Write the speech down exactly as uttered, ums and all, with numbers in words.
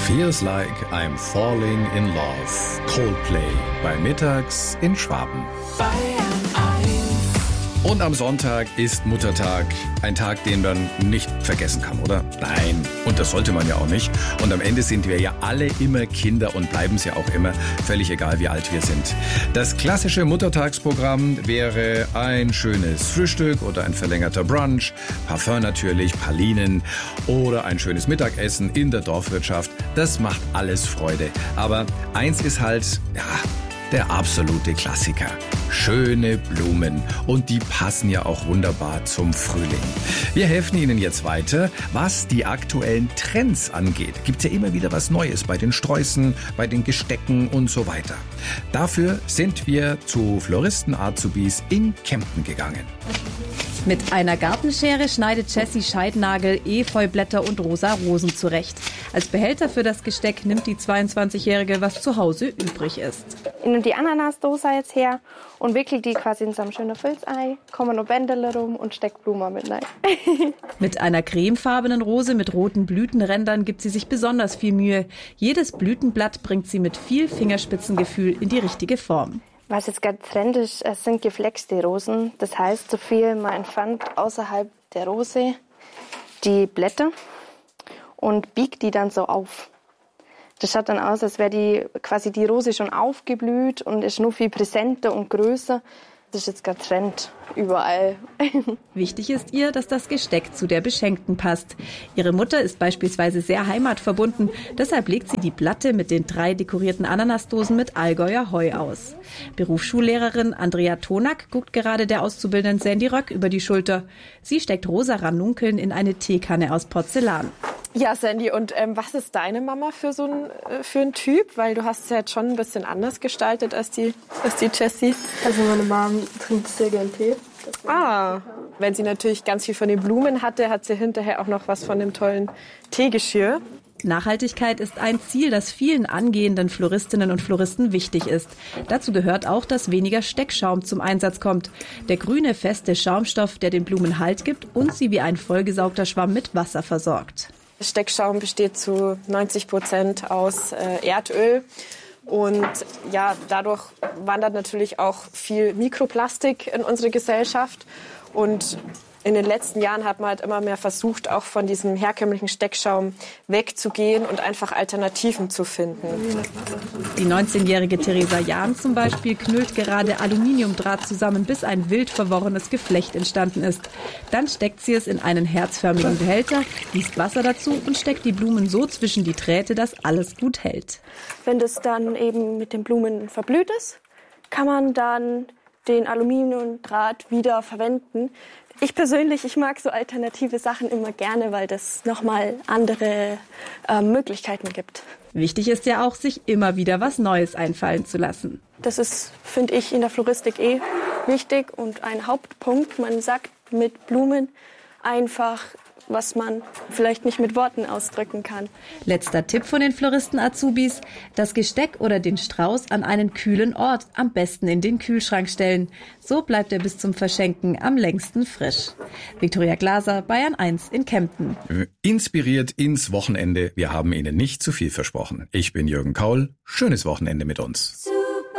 Feels like I'm falling in love. Coldplay bei Mittags in Schwaben. Und am Sonntag ist Muttertag. Ein Tag, den man nicht vergessen kann, oder? Nein, und das sollte man ja auch nicht. Und am Ende sind wir ja alle immer Kinder und bleiben es ja auch immer, völlig egal, wie alt wir sind. Das klassische Muttertagsprogramm wäre ein schönes Frühstück oder ein verlängerter Brunch, Parfum natürlich, Pralinen oder ein schönes Mittagessen in der Dorfwirtschaft. Das macht alles Freude. Aber eins ist halt, ja, der absolute Klassiker. Schöne Blumen. Und die passen ja auch wunderbar zum Frühling. Wir helfen Ihnen jetzt weiter, was die aktuellen Trends angeht. Gibt's ja immer wieder was Neues bei den Sträußen, bei den Gestecken und so weiter. Dafür sind wir zu Floristen-Azubis in Kempten gegangen. Mit einer Gartenschere schneidet Jessie Scheidnagel, Efeublätter und rosa Rosen zurecht. Als Behälter für das Gesteck nimmt die zweiundzwanzigjährige, was zu Hause übrig ist. Ich nehme die Ananasdose jetzt her und wickel die quasi in so ein schöner Filzei, komme noch Bändele rum und steck Blumen mit rein. Mit einer cremefarbenen Rose mit roten Blütenrändern gibt sie sich besonders viel Mühe. Jedes Blütenblatt bringt sie mit viel Fingerspitzengefühl in die richtige Form. Was jetzt gerade Trend ist, es sind geflexte Rosen. Das heißt, so viel man entfernt außerhalb der Rose die Blätter und biegt die dann so auf. Das schaut dann aus, als wäre die quasi die Rose schon aufgeblüht und ist nur viel präsenter und größer. Das ist jetzt gerade Trend überall. Wichtig ist ihr, dass das Gesteck zu der Beschenkten passt. Ihre Mutter ist beispielsweise sehr heimatverbunden. Deshalb legt sie die Platte mit den drei dekorierten Ananasdosen mit Allgäuer Heu aus. Berufsschullehrerin Andrea Tonack guckt gerade der Auszubildenden Sandy Röck über die Schulter. Sie steckt rosa Ranunkeln in eine Teekanne aus Porzellan. Ja, Sandy, und ähm, was ist deine Mama für so ein, äh, für ein Typ? Weil du hast es ja jetzt schon ein bisschen anders gestaltet als die, als die Jessie. Also meine Mom trinkt sehr gern Tee. Ah, wenn sie natürlich ganz viel von den Blumen hatte, hat sie hinterher auch noch was von dem tollen Teegeschirr. Nachhaltigkeit ist ein Ziel, das vielen angehenden Floristinnen und Floristen wichtig ist. Dazu gehört auch, dass weniger Steckschaum zum Einsatz kommt. Der grüne, feste Schaumstoff, der den Blumen Halt gibt und sie wie ein vollgesaugter Schwamm mit Wasser versorgt. Steckschaum besteht zu neunzig Prozent aus äh, Erdöl. Und ja, dadurch wandert natürlich auch viel Mikroplastik in unsere Gesellschaft. Und in den letzten Jahren hat man halt immer mehr versucht, auch von diesem herkömmlichen Steckschaum wegzugehen und einfach Alternativen zu finden. Die neunzehnjährige Theresa Jahn zum Beispiel knüllt gerade Aluminiumdraht zusammen, bis ein wild verworrenes Geflecht entstanden ist. Dann steckt sie es in einen herzförmigen Behälter, gießt Wasser dazu und steckt die Blumen so zwischen die Drähte, dass alles gut hält. Wenn das dann eben mit den Blumen verblüht ist, kann man dann den Aluminiumdraht wieder verwenden. Ich persönlich, ich mag so alternative Sachen immer gerne, weil das nochmal andere äh, Möglichkeiten gibt. Wichtig ist ja auch, sich immer wieder was Neues einfallen zu lassen. Das ist, finde ich, in der Floristik eh wichtig und ein Hauptpunkt. Man sagt mit Blumen einfach, was man vielleicht nicht mit Worten ausdrücken kann. Letzter Tipp von den Floristen-Azubis: Das Gesteck oder den Strauß an einen kühlen Ort, am besten in den Kühlschrank stellen. So bleibt er bis zum Verschenken am längsten frisch. Viktoria Glaser, Bayern eins in Kempten. Inspiriert ins Wochenende. Wir haben Ihnen nicht zu viel versprochen. Ich bin Jürgen Kaul. Schönes Wochenende mit uns.